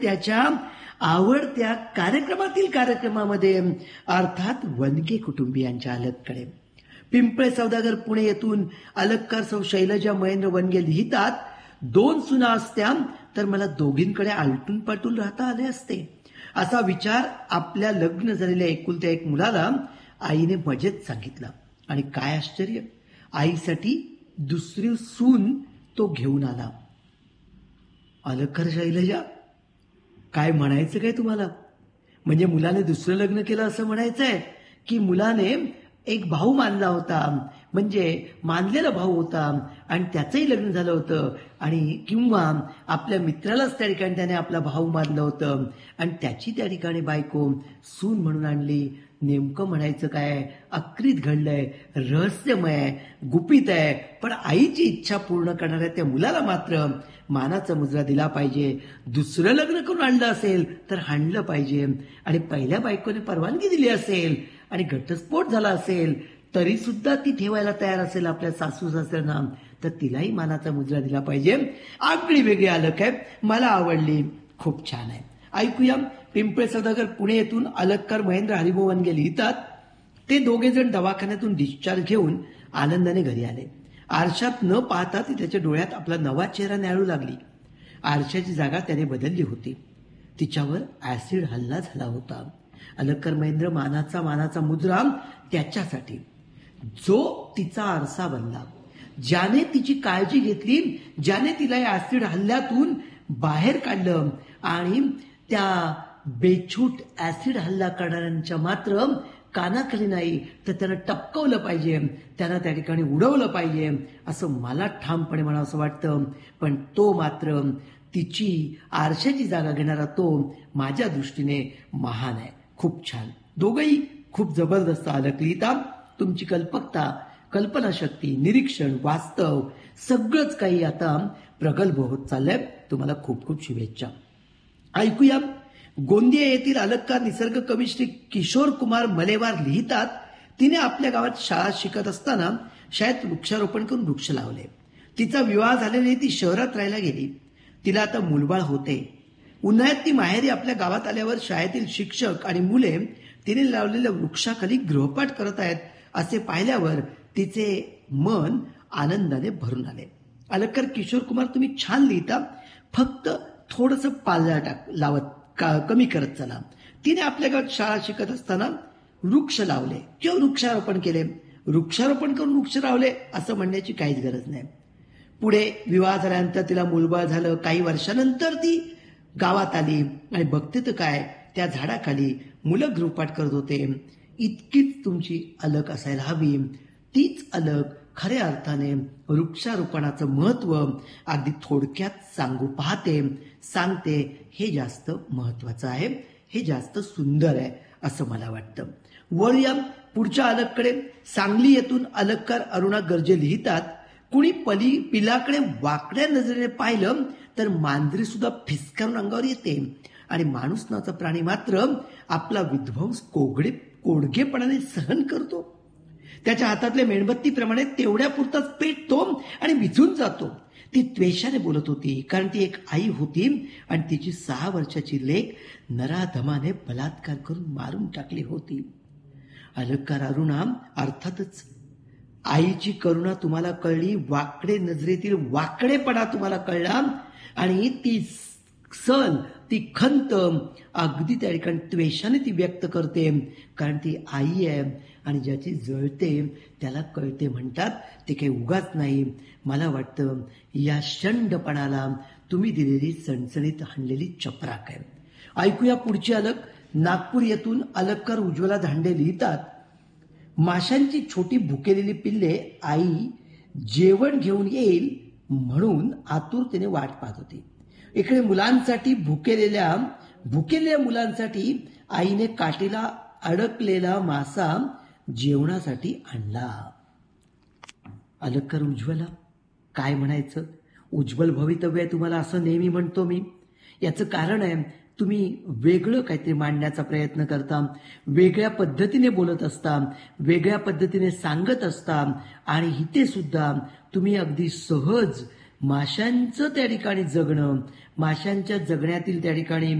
त्याच्या आवडत्या कार्यक्रमामध्ये अर्थात वनगे कुटुंबियांच्या अलगकडे. पिंपळे सौदागर पुणे येथून अलगकार सौ शैलजा महेंद्र वनगे लिहितात, 2 सुना असत्या तर मला दोघींकडे आलटून पाटून राहता आले असते. असा विचार आपल्या लग्न झालेल्या एकुलत्या एक मुलाला आईने मजेत सांगितला. आणि काय आश्चर्य, आईसाठी दुसरी सून तो घेऊन आला. अलगकार शैलजा, काय म्हणायचं काय तुम्हाला? म्हणजे मुलाने दुसरं लग्न केलं असं म्हणायचंय, की मुलाने एक भाऊ मानला होता, म्हणजे मानलेला भाऊ होता आणि त्याचंही लग्न झालं होतं, आणि किंवा आपल्या मित्रालाच त्या ठिकाणी त्याने आपला भाऊ मानलं होतं आणि त्याची त्या ठिकाणी बायको सून म्हणून आणली. नेमकं म्हणायचं काय? अक्रीत घडलंय, रहस्यमय आहे, गुपित आहे. पण आईची इच्छा पूर्ण करणाऱ्या त्या मुलाला मात्र मानाचा मुजरा दिला पाहिजे. दुसरं लग्न करून आणलं असेल तर हाणलं पाहिजे. आणि पहिल्या बायकोने परवानगी दिली असेल आणि घटस्फोट झाला असेल तरी सुद्धा ती ठेवायला तयार असेल आपल्या सासू सासऱ्यांना, तर तिलाही मानाचा मुजरा दिला पाहिजे. आगळी वेगळी अलग आहे, मला आवडली, खूप छान आहे. ऐकूया. पिंपळे सौदागर पुणे येथून अलगकार महेंद्र हरिभाऊ वनगे लिहितात, ते दोघे जण दवाखान्यातून डिस्चार्ज घेऊन आनंदाने घरी आले. आरशात न पाहता ती त्याच्या डोळ्यात आपला नवा चेहरा न्याहाळू लागली. आरशाची जागा त्याने बदलली होती. तिच्यावर ऍसिड हल्ला झाला होता. अलगकार महेंद्र मानाचा मुजरा त्याच्यासाठी, जो तिचा आरसा बनला, ज्याने तिची काळजी घेतली, ज्याने तिला या ऍसिड हल्ल्यातून बाहेर काढलं आणि त्या बेछूट ऍसिड हल्ला करणाऱ्यांच्या मात्र कानाखाली नाही तर त्यानं टपकवलं पाहिजे, त्यांना त्या ठिकाणी उडवलं पाहिजे असं मला ठामपणे म्हणावं असं वाटतं. पण तो मात्र तिची आरशाची जागा घेणारा तो माझ्या दृष्टीने महान आहे. खूप छान. दोघंही खूप जबरदस्त अलग लिहिता. तुमची कल्पकता, कल्पनाशक्ती, निरीक्षण, वास्तव सगळंच काही आता प्रगल्भ होत चाललंय. तुम्हाला खूप खूप शुभेच्छा. ऐकूया. गोंदिया येथील अलगकार निसर्ग कवी श्री किशोर कुमार मलेवार लिहितात, तिने आपल्या गावात शाळा शिकत असताना शाळेत वृक्षारोपण करून वृक्ष लावले. तिचा विवाह झाल्याने ती शहरात राहायला गेली. तिला आता मुलबाळ होते. उन्हाळ्यात ती माहेरी आपल्या गावात आल्यावर शाळेतील शिक्षक आणि मुले तिने लावलेल्या वृक्षाखाली गृहपाठ करत आहेत असे पाहिल्यावर तिचे मन आनंदाने भरून आले. अलगकार किशोर कुमार, तुम्ही छान लिहिता, फक्त थोडंसं पालळा लावत कमी करत चला. तिने आपल्या गावात शाळा शिकत असताना वृक्ष लावले किंवा वृक्षारोपण केले. वृक्षारोपण करून वृक्ष लावले असं म्हणण्याची काहीच गरज नाही. पुढे विवाह झाल्यानंतर तिला मुलबाळ झालं. काही वर्षानंतर ती गावात आली आणि बघते तर काय, त्या झाडाखाली मुलं गृहपाठ करत होते. इतकीच तुमची अलग असायला हवी. तीच अलग खऱ्या अर्थाने वृक्षारोपणाचं महत्व अगदी थोडक्यात सांगू पाहते, सांगते. हे जास्त महत्वाचं आहे, हे जास्त सुंदर आहे असं मला वाटतं. वळूया पुढच्या अलगकडे. सांगली येथून अलगकार अरुणा गर्जे लिहितात, कुणी पिलाकडे वाकड्या नजरेने पाहिलं तर मांजरी सुद्धा फिसकारून अंगावर येते आणि माणूस नावाचा प्राणी मात्र आपला विध्वंस कोडगेपणाने सहन करतो. त्याच्या हातातल्या मेणबत्तीप्रमाणे तेवढ्या पुरताच पेटतो आणि विझून जातो. ती त्वेषाने बोलत होती, कारण ती एक आई होती आणि तिची 6 वर्षाची लेक नराधमाने बलात्कार करून मारून टाकली होती. अलगकार अरुणा, अर्थातच आईची करुणा तुम्हाला कळली, वाकडे नजरेतील वाकडेपणा तुम्हाला कळला आणि ती सल, ती खंत अगदी त्या ठिकाणी त्वेषाने ती व्यक्त करते, कारण ती आई आहे आणि ज्याची जळते त्याला कळते म्हणतात. ते काही उगाच नाही. मला वाटतं या शंडपणाला तुम्ही दिलेली सणसणीत हाणलेली चपराक आहे. ऐकूया पुढची अलग. नागपूर येथून अलगकार उज्ज्वला धांडे लिहितात, माशांची छोटी भुकेलेली पिल्ले आई जेवण घेऊन येईल म्हणून आतुरतेने वाट पाहत होती. इकडे मुलांसाठी भुकेलेल्या मुलांसाठी आईने काठीला अडकलेला मासा जेवणासाठी आणला. अलगकार उज्ज्वला, काय म्हणायचं? उज्ज्वल भवितव्य आहे तुम्हाला असं नेहमी म्हणतो मी. याचं कारण आहे, तुम्ही वेगळं काहीतरी मांडण्याचा प्रयत्न करता, वेगळ्या पद्धतीने बोलत असता, वेगळ्या पद्धतीने सांगत असता आणि इथे सुद्धा तुम्ही अगदी सहज माशांचं त्या ठिकाणी जगणं, माशांच्या जगण्यातील त्या ठिकाणी